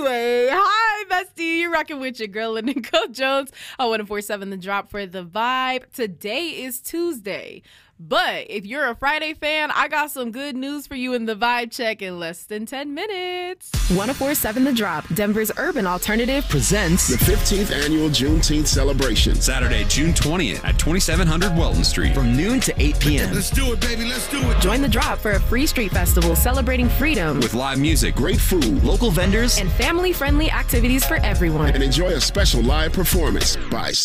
Anyway, hi, bestie. You're rocking with your girl, Nico Jones on 104.7 The Drop for The Vibe. Today is Tuesday. But if you're a Friday fan, I got some good news for you in the Vibe Check in less than 10 minutes. 104.7 The Drop, Denver's urban alternative, presents the 15th annual Juneteenth celebration. Saturday, June 20th at 2700 Welton Street. From noon to 8 p.m. Let's do it, baby. Let's do it. Join The Drop for a free street festival celebrating freedom. With live music, Great food, Local vendors, and family-friendly activities for everyone. and enjoy a special live performance by